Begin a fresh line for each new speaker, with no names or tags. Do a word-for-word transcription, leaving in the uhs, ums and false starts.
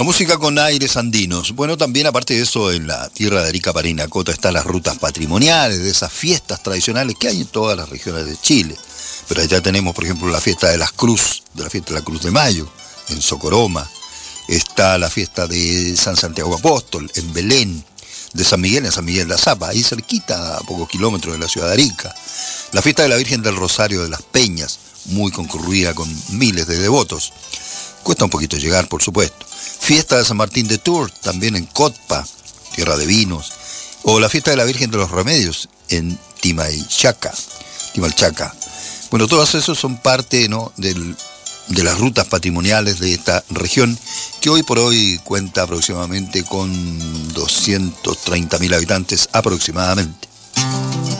música con aires andinos. Bueno, también aparte de eso, en la tierra de Arica, Parinacota, están las rutas patrimoniales de esas fiestas tradicionales que hay en todas las regiones de Chile. Pero allá tenemos, por ejemplo, la fiesta de las Cruz, de la fiesta de la Cruz de Mayo, en Socoroma. Está la fiesta de San Santiago Apóstol, en Belén. De San Miguel, en San Miguel de Azapa, ahí cerquita, a pocos kilómetros de la ciudad de Arica. La fiesta de la Virgen del Rosario de las Peñas, muy concurrida con miles de devotos. Cuesta un poquito llegar, por supuesto. Fiesta de San Martín de Tours, también en Cotpa, tierra de vinos. O la fiesta de la Virgen de los Remedios, en Timaychaca, Timalchaca. Bueno, todos esos son parte, ¿no?, del, de las rutas patrimoniales de esta región, que hoy por hoy cuenta aproximadamente con doscientos treinta mil habitantes aproximadamente.